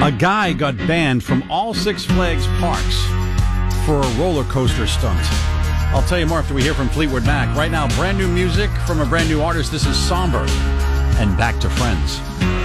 A guy got banned from all Six Flags parks for a roller coaster stunt. I'll tell you more after we hear from Fleetwood Mac. Right now, brand new music from a brand new artist. This is Somber and Back to Friends.